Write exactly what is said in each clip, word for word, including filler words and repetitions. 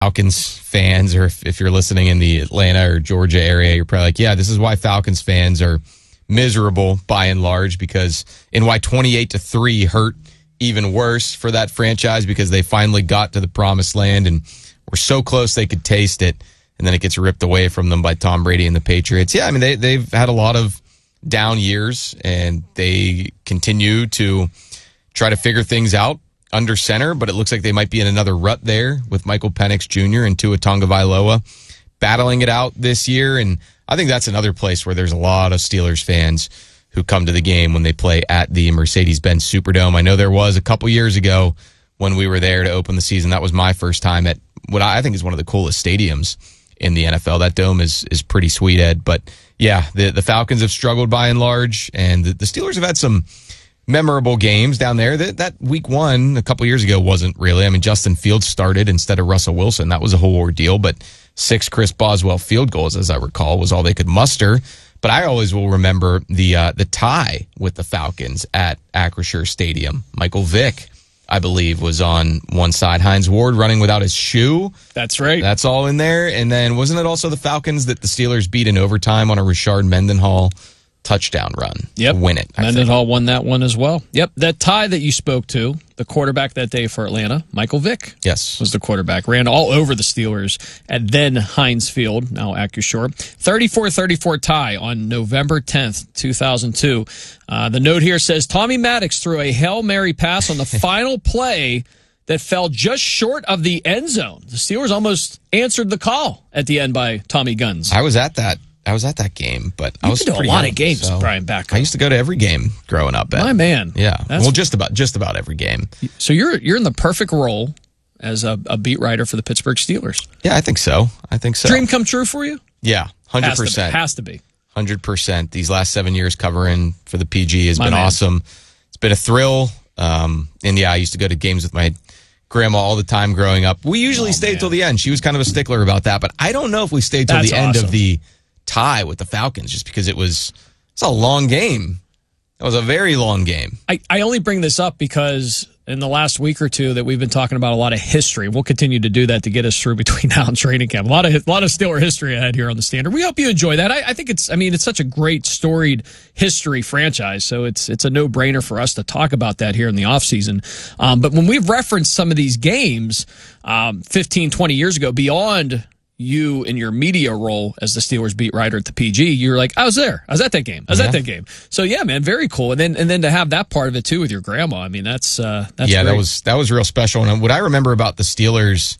Falcons fans, or if, if you're listening in the Atlanta or Georgia area, you're probably like, yeah, this is why Falcons fans are miserable by and large, because and why twenty-eight to three hurt even worse for that franchise, because they finally got to the promised land and were so close they could taste it, and then it gets ripped away from them by Tom Brady and the Patriots. Yeah, I mean, they, they've had a lot of down years, and they continue to try to figure things out under center, but it looks like they might be in another rut there with Michael Penix Junior and Tua Tagovailoa battling it out this year. And I think that's another place where there's a lot of Steelers fans who come to the game when they play at the Mercedes-Benz Superdome. I know there was a couple years ago when we were there to open the season. That was my first time at what I think is one of the coolest stadiums in the N F L. That dome is is pretty sweet, Ed. But yeah, the, the Falcons have struggled by and large, and the, the Steelers have had some memorable games down there. That, that week one a couple years ago wasn't really. I mean, Justin Fields started instead of Russell Wilson. That was a whole ordeal, but six Chris Boswell field goals, as I recall, was all they could muster. But I always will remember the uh, the tie with the Falcons at Acrisure Stadium. Michael Vick, I believe, was on one side. Hines Ward running without his shoe. That's right. That's all in there. And then wasn't it also the Falcons that the Steelers beat in overtime on a Rashard Mendenhall touchdown run? Yep. To win it. I Mendenhall think. won that one as well. Yep. That tie that you spoke to, the quarterback that day for Atlanta, Michael Vick. Yes. Was the quarterback. Ran all over the Steelers at then Heinz Field, now Acrisure. thirty-four thirty-four tie on November tenth, two thousand two. Uh, the note here says, Tommy Maddox threw a Hail Mary pass on the final play that fell just short of the end zone. The Steelers almost answered the call at the end by Tommy Guns. I was at that. I was at that game, but you I was to pretty a lot young, of games, so Brian Backer. I used to go to every game growing up. Ed. My man, yeah. That's, well, just about just about every game. So you're you're in the perfect role as a, a beat writer for the Pittsburgh Steelers. Yeah, I think so. I think so. Dream come true for you? Yeah, hundred percent. Has to be hundred percent. These last seven years covering for the P G has my been man. awesome. It's been a thrill. Um, and yeah, I used to go to games with my grandma all the time growing up. We usually oh, stayed man. till the end. She was kind of a stickler about that, but I don't know if we stayed till That's the end awesome. of the tie with the Falcons, just because it was it's a long game. It was a very long game. I, I only bring this up because in the last week or two that we've been talking about a lot of history. We'll continue to do that to get us through between now and training camp. A lot of a lot of Steeler history ahead here on the Standard. We hope you enjoy that. I, I think it's I mean it's such a great storied history franchise, so it's it's a no brainer for us to talk about that here in the offseason. Um, but when we've referenced some of these games um, fifteen, twenty years ago, beyond you in your media role as the Steelers beat writer at the P G, you're like, I was there. I was at that game. I was yeah. at that game. So yeah, man, very cool. And then and then to have that part of it too with your grandma. I mean, that's uh, that's yeah, great. that was that was real special. And what I remember about the Steelers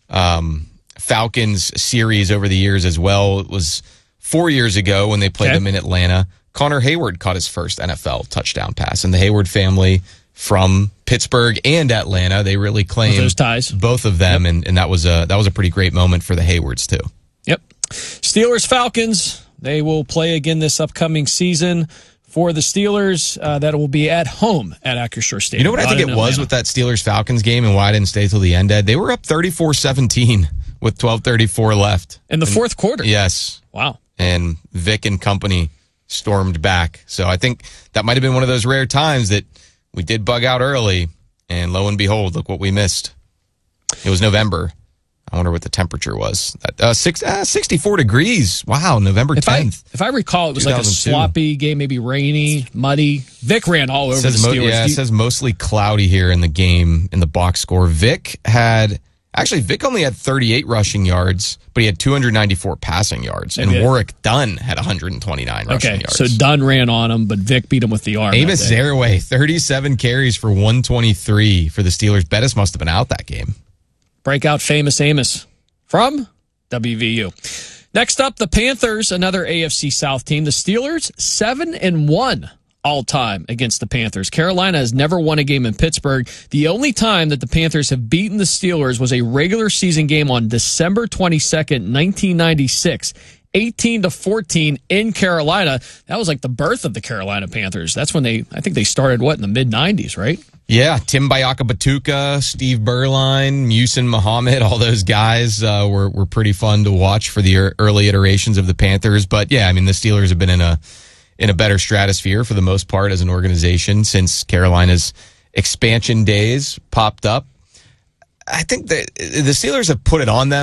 um, Falcons series over the years as well, it was four years ago when they played okay. them in Atlanta. Connor Hayward caught his first N F L touchdown pass, and the Hayward family from Pittsburgh and Atlanta, they really claimed those ties. both of them, yep. and, and that was a that was a pretty great moment for the Haywards too. Yep. Steelers Falcons, they will play again this upcoming season. For the Steelers, uh, that will be at home at Acrisure Stadium. You know what I think it was with that Steelers Falcons game and why I didn't stay till the end, Ed? They were up thirty-four seventeen with twelve thirty-four left in the and, fourth quarter. Yes. Wow. And Vic and company stormed back. So I think that might have been one of those rare times that we did bug out early, and lo and behold, look what we missed. It was November. I wonder what the temperature was. Uh, six, uh, sixty-four degrees. Wow, November tenth. If I, if I recall, it was like a sloppy game, maybe rainy, muddy. Vic ran all over the Steelers. Mo- yeah, it you- says mostly cloudy here in the game, in the box score. Vic had, actually, Vic only had thirty-eight rushing yards, but he had two hundred ninety-four passing yards. And okay. Warwick Dunn had one hundred twenty-nine rushing okay, yards. So Dunn ran on him, but Vic beat him with the arm. Amos Zaraway, thirty-seven carries for one twenty-three for the Steelers. Bettis must have been out that game. Breakout famous Amos from W V U. Next up, the Panthers, another A F C South team. The Steelers, seven and one all time against the Panthers. Carolina has never won a game in Pittsburgh. The only time that the Panthers have beaten the Steelers was a regular season game on December twenty-second, nineteen ninety-six. eighteen to fourteen in Carolina. That was like the birth of the Carolina Panthers. That's when they, I think they started, what, in the mid nineties, right? Yeah, Tim Bayaka-Batuka, Steve Berline, Musin Muhammad, all those guys uh, were were pretty fun to watch for the early iterations of the Panthers. But yeah, I mean, the Steelers have been in a in a better stratosphere for the most part as an organization since Carolina's expansion days popped up. I think that the Steelers have put it on them.